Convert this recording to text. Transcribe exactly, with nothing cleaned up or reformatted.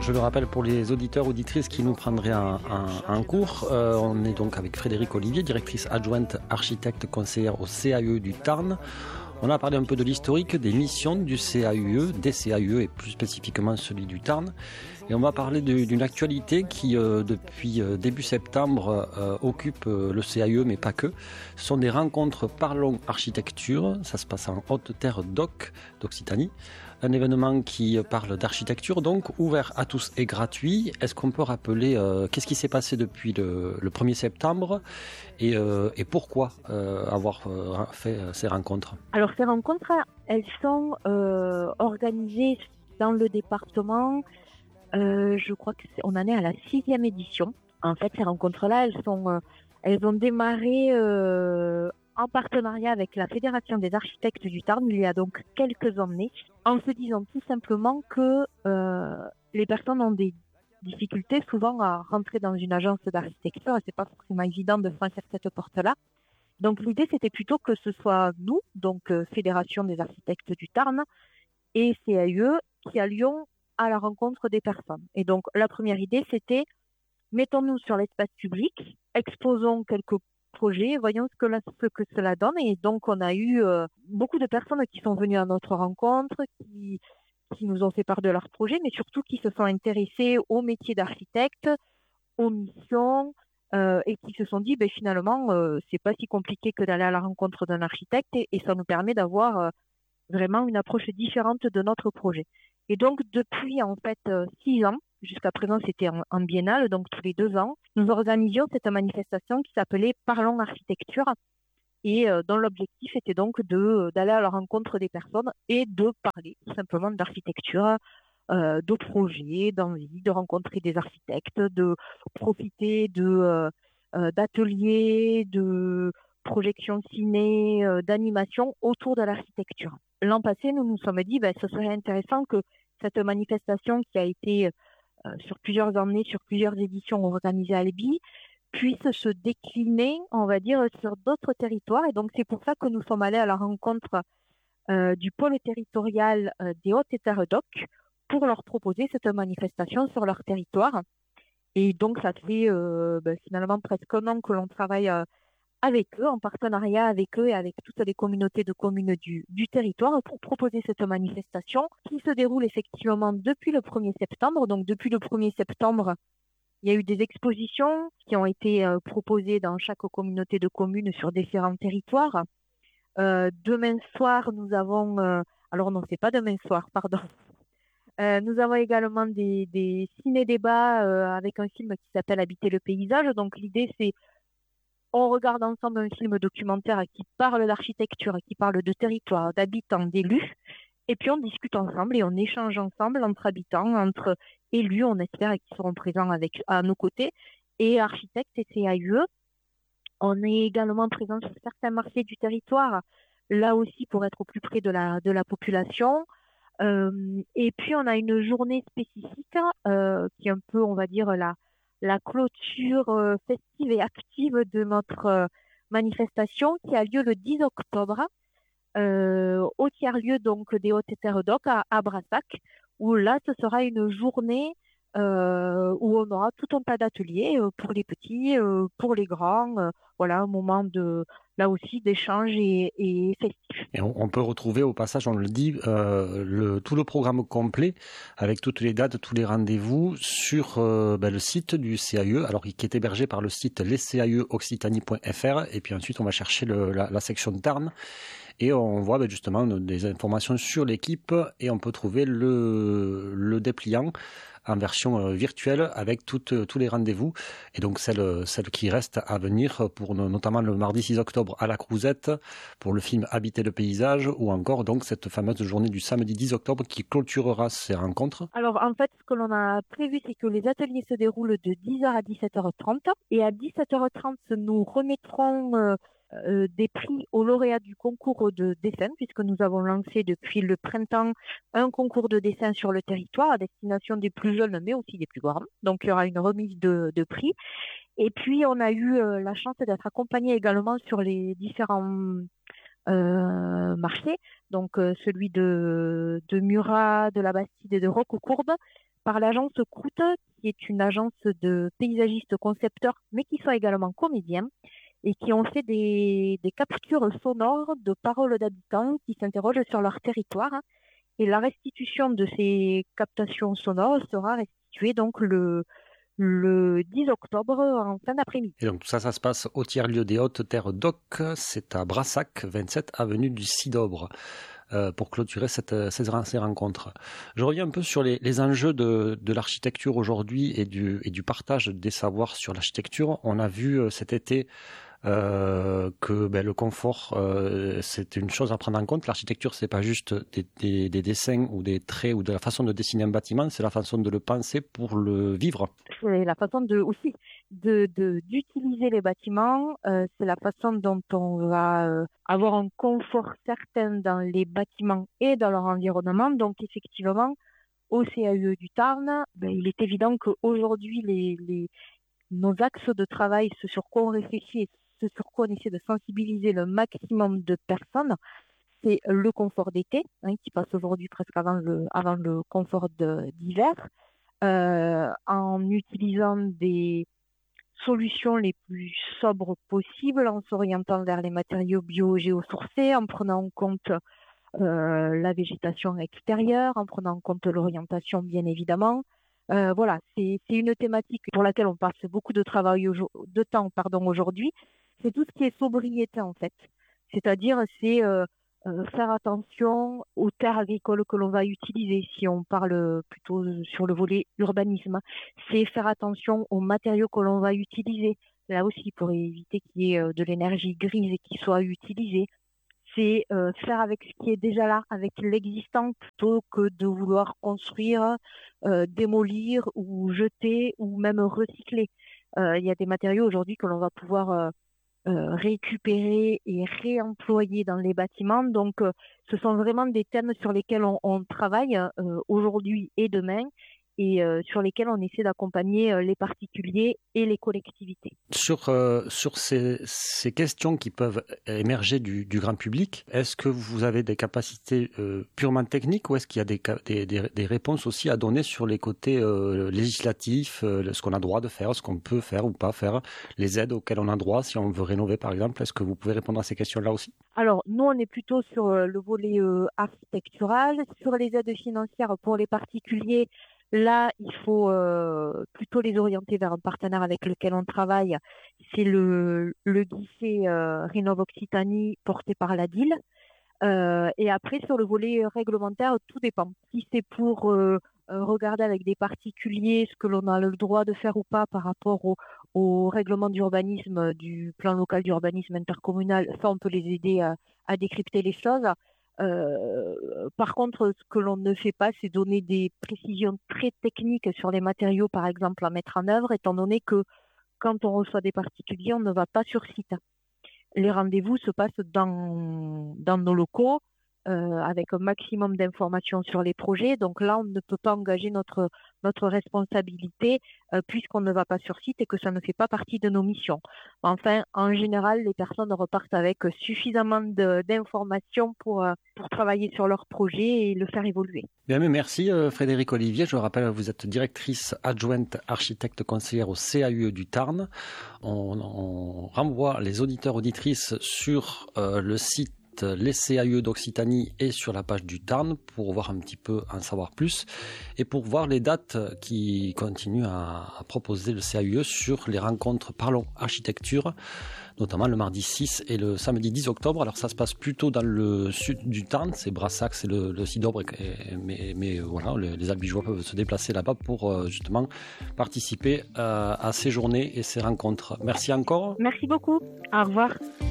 je le rappelle pour les auditeurs, auditrices qui nous prendraient un, un, un cours, euh, on est donc avec Frédérique Olivier, directrice adjointe architecte conseillère au C A U E du Tarn. On a parlé un peu de l'historique des missions du C A U E, des C A U E et plus spécifiquement celui du Tarn. Et on va parler de, d'une actualité qui, euh, depuis euh, début septembre, euh, occupe euh, le C A U E, mais pas que. Ce sont des rencontres Parlons Architecture. Ça se passe en Haute-Terre d'Oc, d'Occitanie. Un événement qui parle d'architecture, donc ouvert à tous et gratuit. Est-ce qu'on peut rappeler euh, qu'est-ce qui s'est passé depuis le, le premier septembre et, euh, et pourquoi euh, avoir euh, fait euh, ces rencontres? Alors ces rencontres, elles sont euh, organisées dans le département. Euh, je crois qu'on en est à la sixième édition. En fait, ces rencontres-là, elles sont, euh, elles ont démarré euh, en partenariat avec la Fédération des architectes du Tarn, il y a donc quelques années, en se disant tout simplement que euh, les personnes ont des difficultés souvent à rentrer dans une agence d'architecture, et c'est pas forcément évident de franchir cette porte-là. Donc l'idée, c'était plutôt que ce soit nous, donc euh, Fédération des architectes du Tarn et C A U E, qui allions à la rencontre des personnes. Et donc la première idée, c'était mettons-nous sur l'espace public, exposons quelques projets, voyons ce que, la, ce que cela donne. Et donc, on a eu euh, beaucoup de personnes qui sont venues à notre rencontre, qui, qui nous ont fait part de leurs projets, mais surtout qui se sont intéressés au métier d'architecte, aux missions, euh, et qui se sont dit, ben, finalement, euh, c'est pas si compliqué que d'aller à la rencontre d'un architecte, et, et ça nous permet d'avoir euh, vraiment une approche différente de notre projet. Et donc, depuis, en fait, euh, six ans, jusqu'à présent, c'était en, en biennale, donc tous les deux ans, nous organisions cette manifestation qui s'appelait Parlons Architecture et euh, dont l'objectif était donc de, d'aller à la rencontre des personnes et de parler tout simplement d'architecture, euh, de projets, d'envie de rencontrer des architectes, de profiter de, euh, euh, d'ateliers, de projections ciné, euh, d'animation autour de l'architecture. L'an passé, nous nous sommes dit ben, ce serait intéressant que cette manifestation qui a été euh, sur plusieurs années, sur plusieurs éditions organisées à Albi, puisse se décliner, on va dire, sur d'autres territoires. Et donc, c'est pour ça que nous sommes allés à la rencontre euh, du pôle territorial euh, des Hautes-Terres d'Oc pour leur proposer cette manifestation sur leur territoire. Et donc, ça fait euh, ben, finalement presque un an que l'on travaille euh, avec eux, en partenariat avec eux et avec toutes les communautés de communes du, du territoire pour proposer cette manifestation qui se déroule effectivement depuis le premier septembre. Donc depuis le premier septembre, il y a eu des expositions qui ont été euh, proposées dans chaque communauté de communes sur différents territoires. Euh, demain soir, nous avons... Euh, alors non, c'est pas demain soir, pardon. Euh, nous avons également des, des ciné-débats euh, avec un film qui s'appelle Habiter le paysage. Donc l'idée, c'est on regarde ensemble un film documentaire qui parle d'architecture, qui parle de territoire, d'habitants, d'élus, et puis on discute ensemble et on échange ensemble entre habitants, entre élus, on espère, qui seront présents avec, à nos côtés, et architectes et C A U E. On est également présent sur certains marchés du territoire, là aussi pour être au plus près de la, de la population. Euh, et puis on a une journée spécifique euh, qui est un peu, on va dire, la la clôture euh, festive et active de notre euh, manifestation qui a lieu le dix octobre euh, au tiers-lieu donc des Hautes-Terres d'Oc à, à Brassac, où là ce sera une journée euh, où on aura tout un tas d'ateliers euh, pour les petits, euh, pour les grands, euh, voilà, un moment de là aussi d'échange et, et festif. Et on, on peut retrouver au passage, on le dit, euh, le, tout le programme complet avec toutes les dates, tous les rendez-vous sur euh, ben, le site du C A U E, alors qui est hébergé par le site les c a u e occitanie point f r, et puis ensuite on va chercher le, la, la section de Tarn et on voit ben, justement des informations sur l'équipe et on peut trouver le, le dépliant en version euh, virtuelle avec toutes, euh, tous les rendez-vous et donc celle, celle qui reste à venir pour notamment le mardi six octobre à la Crouzette pour le film Habiter le paysage ou encore donc cette fameuse journée du samedi dix octobre qui clôturera ces rencontres. Alors en fait ce que l'on a prévu c'est que les ateliers se déroulent de dix heures à dix-sept heures trente et à dix-sept heures trente nous remettrons euh, Euh, des prix aux lauréats du concours de dessin, puisque nous avons lancé depuis le printemps un concours de dessin sur le territoire à destination des plus jeunes, mais aussi des plus grands. Donc, il y aura une remise de, de prix. Et puis, on a eu euh, la chance d'être accompagnés également sur les différents euh, marchés donc euh, celui de, de Murat, de la Bastide et de Roquecourbe, par l'agence Croûte, qui est une agence de paysagistes concepteurs, mais qui sont également comédiens, et qui ont fait des, des captures sonores de paroles d'habitants qui s'interrogent sur leur territoire. Et la restitution de ces captations sonores sera restituée donc le, le dix octobre en fin d'après-midi. Et donc tout ça, ça se passe au tiers-lieu des Hautes-Terres d'Oc, c'est à Brassac, vingt-sept avenue du Sidobre, euh, pour clôturer cette, ces, ces rencontres. Je reviens un peu sur les, les enjeux de, de l'architecture aujourd'hui et du, et du partage des savoirs sur l'architecture. On a vu euh, cet été Euh, que ben, le confort, euh, c'est une chose à prendre en compte. L'architecture, c'est pas juste des, des, des dessins ou des traits ou de la façon de dessiner un bâtiment, c'est la façon de le penser pour le vivre. C'est la façon de aussi de, de d'utiliser les bâtiments. Euh, c'est la façon dont on va euh, avoir un confort certain dans les bâtiments et dans leur environnement. Donc effectivement, au C A U E du Tarn, ben, il est évident qu'aujourd'hui les, les nos axes de travail, ce sur quoi on réfléchit et ce sur quoi on essaie de sensibiliser le maximum de personnes, c'est le confort d'été, hein, qui passe aujourd'hui presque avant le, avant le confort de, d'hiver, euh, en utilisant des solutions les plus sobres possibles, en s'orientant vers les matériaux bio-géosourcés, en prenant en compte euh, la végétation extérieure, en prenant en compte l'orientation bien évidemment. Euh, voilà, c'est, c'est une thématique pour laquelle on passe beaucoup de travail de temps pardon, aujourd'hui. C'est tout ce qui est sobriété en fait. C'est-à-dire, c'est euh, euh, faire attention aux terres agricoles que l'on va utiliser, si on parle plutôt sur le volet urbanisme. C'est faire attention aux matériaux que l'on va utiliser, là aussi pour éviter qu'il y ait de l'énergie grise qui soit utilisée. C'est euh, faire avec ce qui est déjà là, avec l'existant, plutôt que de vouloir construire, euh, démolir ou jeter ou même recycler. Euh, il y a des matériaux aujourd'hui que l'on va pouvoir euh, euh, récupérer et réemployer dans les bâtiments. Donc, euh, ce sont vraiment des thèmes sur lesquels on, on travaille euh, aujourd'hui et demain, et euh, sur lesquels on essaie d'accompagner euh, les particuliers et les collectivités. Sur, euh, sur ces, ces questions qui peuvent émerger du, du grand public, est-ce que vous avez des capacités euh, purement techniques ou est-ce qu'il y a des, des, des, des réponses aussi à donner sur les côtés euh, législatifs, euh, ce qu'on a droit de faire, ce qu'on peut faire ou pas faire, les aides auxquelles on a droit si on veut rénover par exemple? Est-ce que vous pouvez répondre à ces questions-là aussi? Alors, nous, on est plutôt sur euh, le volet euh, architectural, sur les aides financières pour les particuliers. Là, il faut euh, plutôt les orienter vers un partenaire avec lequel on travaille. C'est le, le guichet euh, Rénov Occitanie porté par la D I L. Euh, et après, sur le volet réglementaire, tout dépend. Si c'est pour euh, regarder avec des particuliers ce que l'on a le droit de faire ou pas par rapport au, au règlement d'urbanisme, du plan local d'urbanisme intercommunal, ça, on peut les aider à, à décrypter les choses. Euh, par contre, ce que l'on ne fait pas, c'est donner des précisions très techniques sur les matériaux, par exemple, à mettre en œuvre, étant donné que quand on reçoit des particuliers, on ne va pas sur site. Les rendez-vous se passent dans, dans nos locaux, euh, avec un maximum d'informations sur les projets. Donc là, on ne peut pas engager notre, notre responsabilité euh, puisqu'on ne va pas sur site et que ça ne fait pas partie de nos missions. Enfin, en général, les personnes repartent avec suffisamment de, d'informations pour, euh, pour travailler sur leur projet et le faire évoluer. Bien, mais merci euh, Frédéric Olivier. Je rappelle, vous êtes directrice adjointe architecte conseillère au C A U E du Tarn. On, on renvoie les auditeurs auditrices sur euh, le site les C A U E d'Occitanie et sur la page du Tarn pour voir un petit peu, en savoir plus et pour voir les dates qui continuent à, à proposer le C A U E sur les rencontres Parlons Architecture, notamment le mardi six et le samedi dix octobre. Alors ça se passe plutôt dans le sud du Tarn, c'est Brassac, c'est le, le Sidobre, mais, mais voilà, les, les Albigeois peuvent se déplacer là-bas pour justement participer à, à ces journées et ces rencontres. Merci encore. Merci beaucoup. Au revoir.